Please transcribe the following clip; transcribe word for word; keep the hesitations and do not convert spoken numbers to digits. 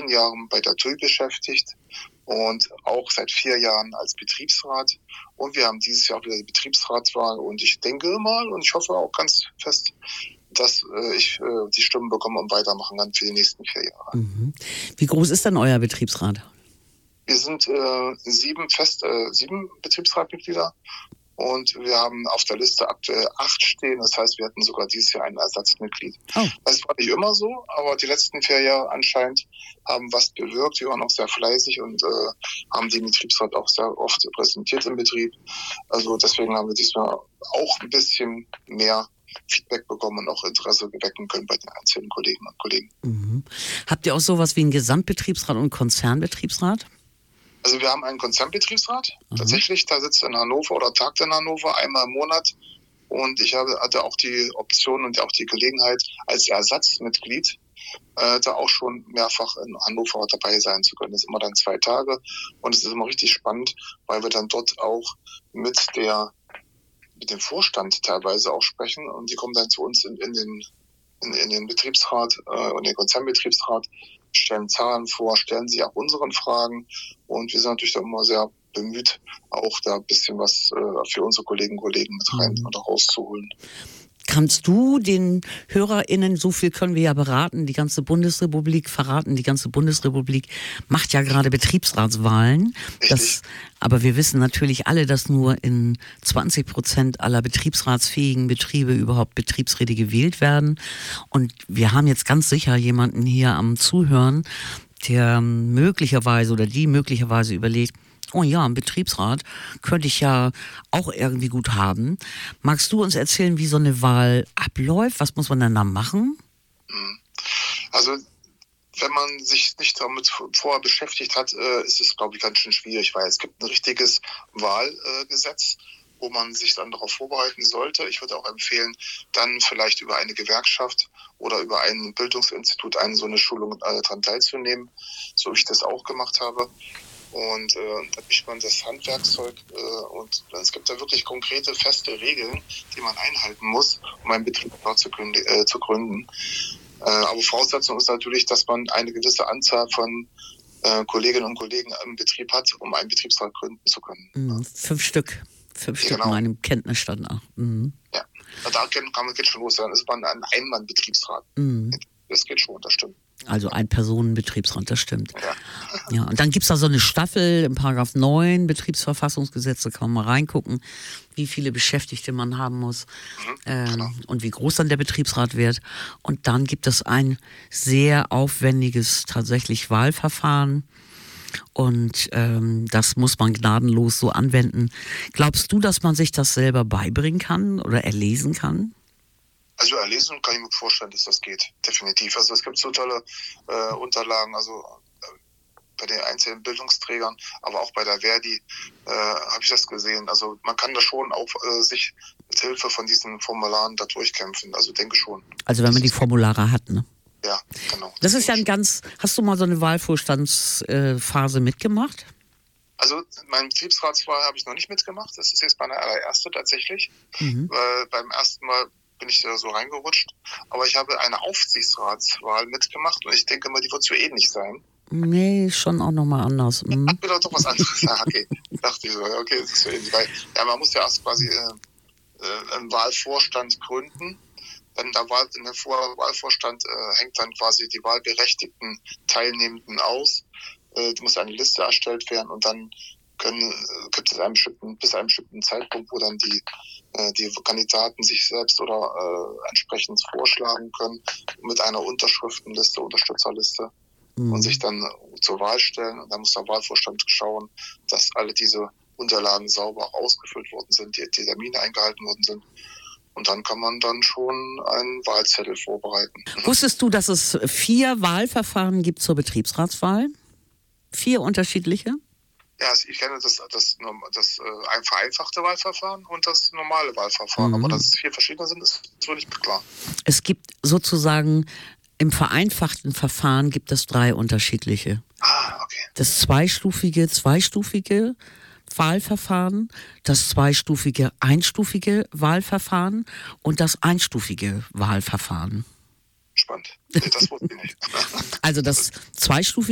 zehn Jahren bei der T U I beschäftigt und auch seit vier Jahren als Betriebsrat. Und wir haben dieses Jahr wieder die Betriebsratswahl und ich denke mal und ich hoffe auch ganz fest, dass äh, ich äh, die Stimmen bekomme und weitermachen kann für die nächsten vier Jahre. Mhm. Wie groß ist denn euer Betriebsrat? Wir sind äh, sieben fest, äh, sieben Betriebsratmitglieder und wir haben auf der Liste aktuell acht stehen. Das heißt, wir hatten sogar dieses Jahr ein Ersatzmitglied. Oh. Das war nicht immer so, aber die letzten vier Jahre anscheinend haben was bewirkt. Wir waren auch sehr fleißig und äh, haben den Betriebsrat auch sehr oft präsentiert im Betrieb. Also deswegen haben wir diesmal auch ein bisschen mehr Feedback bekommen und auch Interesse wecken können bei den einzelnen Kolleginnen und Kollegen. Mhm. Habt ihr auch sowas wie einen Gesamtbetriebsrat und einen Konzernbetriebsrat? Also wir haben einen Konzernbetriebsrat, mhm. tatsächlich, der sitzt in Hannover oder tagt in Hannover einmal im Monat und ich habe, hatte auch die Option und auch die Gelegenheit, als Ersatzmitglied äh, da auch schon mehrfach in Hannover dabei sein zu können. Das ist immer dann zwei Tage und es ist immer richtig spannend, weil wir dann dort auch mit der mit dem Vorstand teilweise auch sprechen und die kommen dann zu uns in, in den in, in den Betriebsrat äh, und den Konzernbetriebsrat, stellen Zahlen vor, stellen sie auch unseren Fragen und wir sind natürlich da immer sehr bemüht, auch da ein bisschen was äh, für unsere Kolleginnen und Kollegen mit rein mhm. oder rauszuholen. Kannst du den HörerInnen, so viel können wir ja beraten, die ganze Bundesrepublik verraten, die ganze Bundesrepublik macht ja gerade Betriebsratswahlen. Das, aber wir wissen natürlich alle, dass nur in zwanzig Prozent aller betriebsratsfähigen Betriebe überhaupt Betriebsräte gewählt werden. Und wir haben jetzt ganz sicher jemanden hier am Zuhören, der möglicherweise oder die möglicherweise überlegt, oh ja, ein Betriebsrat könnte ich ja auch irgendwie gut haben. Magst du uns erzählen, wie so eine Wahl abläuft? Was muss man denn da machen? Also, wenn man sich nicht damit vorher beschäftigt hat, ist es, glaube ich, ganz schön schwierig, weil es gibt ein richtiges Wahlgesetz, wo man sich dann darauf vorbereiten sollte. Ich würde auch empfehlen, dann vielleicht über eine Gewerkschaft oder über ein Bildungsinstitut eine so eine Schulung daran teilzunehmen, so wie ich das auch gemacht habe. Und äh, da kriegt man das Handwerkszeug äh, und es gibt da wirklich konkrete, feste Regeln, die man einhalten muss, um einen Betriebsrat zu, äh, zu gründen. Äh, aber Voraussetzung ist natürlich, dass man eine gewisse Anzahl von äh, Kolleginnen und Kollegen im Betrieb hat, um einen Betriebsrat gründen zu können. Mhm, fünf Stück. Fünf ja, Stück genau. meinem Kenntnisstand nach. Mhm. Ja, da kann man geht schon los. Dann ist man ein Einmann-Betriebsrat. Mhm. Das geht schon, das stimmt. Also ein Personenbetriebsrat, das stimmt. Ja. Ja, und dann gibt es da so eine Staffel im Paragraph neun Betriebsverfassungsgesetz, da kann man mal reingucken, wie viele Beschäftigte man haben muss Mhm, ähm, genau. und wie groß dann der Betriebsrat wird. Und dann gibt es ein sehr aufwendiges tatsächlich Wahlverfahren und ähm, das muss man gnadenlos so anwenden. Glaubst du, dass man sich das selber beibringen kann oder erlesen kann? Also erlesen kann ich mir vorstellen, dass das geht, definitiv. Also es gibt so tolle äh, Unterlagen, also äh, bei den einzelnen Bildungsträgern, aber auch bei der Verdi äh, habe ich das gesehen. Also man kann da schon auch äh, sich mit Hilfe von diesen Formularen da durchkämpfen, also denke schon. Also wenn man die Formulare hat, ne? Ja, genau. Das ist ja ein ganz, hast du mal so eine Wahlvorstandsphase mitgemacht? Also meine Betriebsratswahl habe ich noch nicht mitgemacht, das ist jetzt meine allererste tatsächlich, Mhm. weil beim ersten Mal bin ich da so reingerutscht. Aber ich habe eine Aufsichtsratswahl mitgemacht und ich denke mal, die wird so ähnlich sein. Nee, schon auch nochmal anders. Mhm. Ach, wieder doch was anderes. Ja, okay. Dachte ich so, okay, das ist so ähnlich. Weil, ja, man muss ja erst quasi äh, einen Wahlvorstand gründen. Dann der Wahl, in dem Wahlvorstand äh, hängt dann quasi die wahlberechtigten Teilnehmenden aus. Äh, muss eine Liste erstellt werden und dann können, äh, gibt es einen bestimmten, bis einen bestimmten Zeitpunkt, wo dann die die Kandidaten sich selbst oder äh, entsprechend vorschlagen können mit einer Unterschriftenliste, Unterstützerliste mhm. und sich dann zur Wahl stellen. Und dann muss der Wahlvorstand schauen, dass alle diese Unterlagen sauber ausgefüllt worden sind, die, die Termine eingehalten worden sind. Und dann kann man dann schon einen Wahlzettel vorbereiten. Wusstest du, dass es vier Wahlverfahren gibt zur Betriebsratswahl? Vier unterschiedliche? Ja, ich kenne das, das, das äh, ein vereinfachte Wahlverfahren und das normale Wahlverfahren. Mhm. Aber dass es vier verschiedene sind, ist so nicht klar. Es gibt sozusagen im vereinfachten Verfahren gibt es drei unterschiedliche. Ah, okay. Das zweistufige, zweistufige Wahlverfahren, das zweistufige, einstufige Wahlverfahren und das einstufige Wahlverfahren. Spannend. Nee, das wusste ich nicht. Also das zweistufige